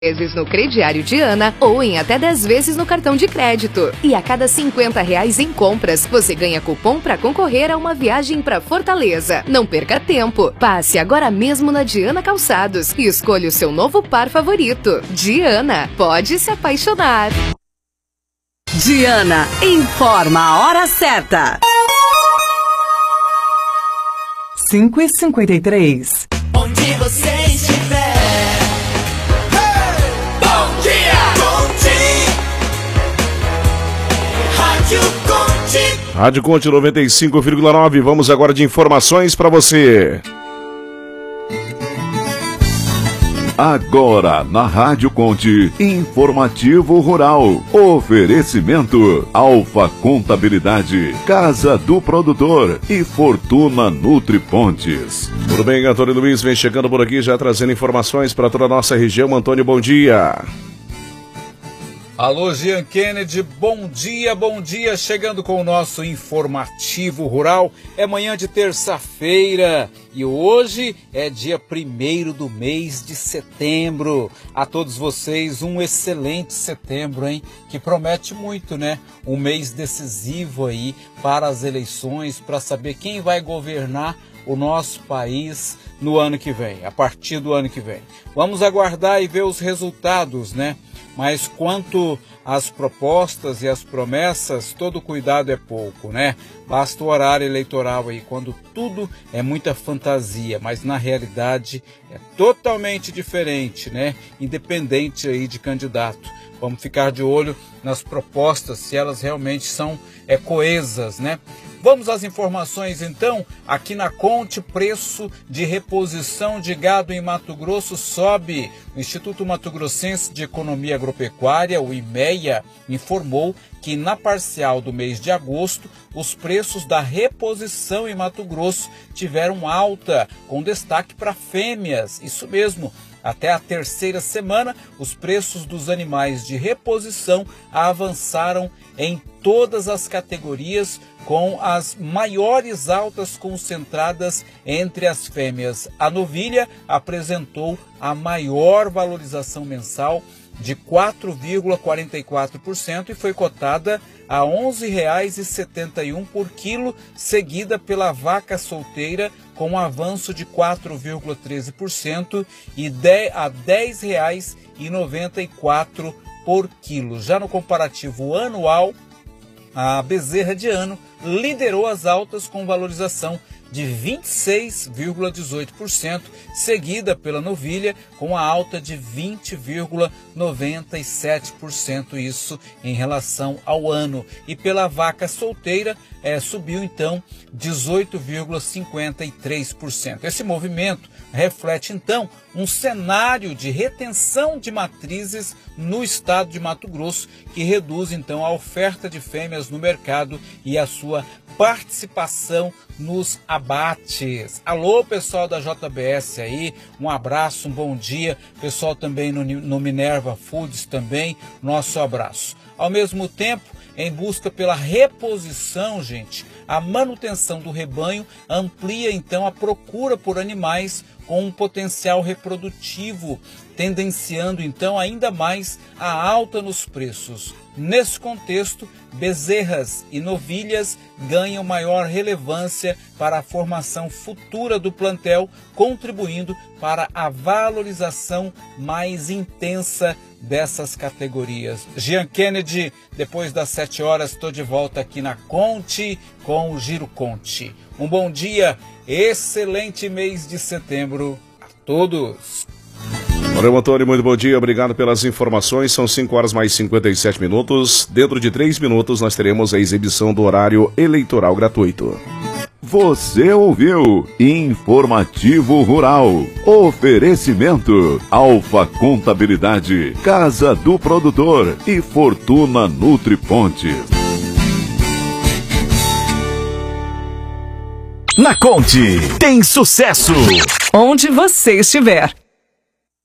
vezes no crediário Diana ou em até 10 vezes no cartão de crédito. E a cada R$50 em compras, você ganha cupom para concorrer a uma viagem para Fortaleza. Não perca tempo. Passe agora mesmo na Diana Calçados e escolha o seu novo par favorito. Diana, pode se apaixonar. Diana informa a hora certa. 5h53. Onde você estiver. Bom dia! Conte! Rádio Conte 95,9. Vamos agora de informações para você. Agora na Rádio Conte, informativo rural. Oferecimento Alfa Contabilidade, Casa do Produtor e Fortuna Nutripontes. Tudo bem, Antônio Luiz vem chegando por aqui já trazendo informações para toda a nossa região. Antônio, bom dia. Alô, Jean Kennedy, bom dia, chegando com o nosso informativo rural. É manhã de terça-feira e hoje é dia 1º do mês de setembro. A todos vocês um excelente setembro, hein? Que promete muito, né? Um mês decisivo aí para as eleições, para saber quem vai governar o nosso país no ano que vem, a partir do ano que vem. Vamos aguardar e ver os resultados, né? Mas quanto às propostas e às promessas, todo cuidado é pouco, né? Basta o horário eleitoral aí, quando tudo é muita fantasia, mas na realidade é totalmente diferente, né? Independente aí de candidato. Vamos ficar de olho nas propostas, se elas realmente são coesas, né? Vamos às informações então. Aqui na Conte, preço de reposição de gado em Mato Grosso sobe. O Instituto Mato Grossense de Economia Agropecuária, o IMEA, informou que na parcial do mês de agosto, os preços da reposição em Mato Grosso tiveram alta, com destaque para fêmeas. Isso mesmo. Até a terceira semana, os preços dos animais de reposição avançaram em todas as categorias, com as maiores altas concentradas entre as fêmeas. A novilha apresentou a maior valorização mensal de 4,44% e foi cotada a R$ 11,71 por quilo, seguida pela vaca solteira com um avanço de 4,13% e a R$ 10,94 por quilo. Já no comparativo anual, a bezerra de ano liderou as altas com valorização de 26,18%, seguida pela novilha com a alta de 20,97%, isso em relação ao ano. E pela vaca solteira subiu então 18,53%. Esse movimento reflete então um cenário de retenção de matrizes no estado de Mato Grosso, que reduz então a oferta de fêmeas no mercado e a sua participação nos abates. Alô, pessoal da JBS aí, um abraço, um bom dia. Pessoal também no Minerva Foods também, nosso abraço. Ao mesmo tempo, em busca pela reposição, gente, a manutenção do rebanho amplia então a procura por animais com um potencial reprodutivo, tendenciando então ainda mais a alta nos preços. Nesse contexto, bezerras e novilhas ganham maior relevância para a formação futura do plantel, contribuindo para a valorização mais intensa dessas categorias. Jean Kennedy, depois das 7 horas, estou de volta aqui na Conte com o Giro Conte. Um bom dia, excelente mês de setembro a todos. Valeu, Antônio, muito bom dia, obrigado pelas informações. São 5 horas mais 57 minutos. Dentro de 3 minutos nós teremos a exibição do horário eleitoral gratuito. Você ouviu Informativo Rural. Oferecimento Alfa Contabilidade, Casa do Produtor e Fortuna Nutripontes. Na Conte tem sucesso onde você estiver.